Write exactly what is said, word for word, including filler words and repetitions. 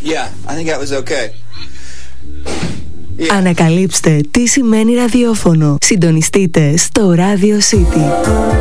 Yeah, I think that was okay. Yeah. Ανακαλύψτε τι σημαίνει ραδιόφωνο. Συντονιστείτε στο Radio City.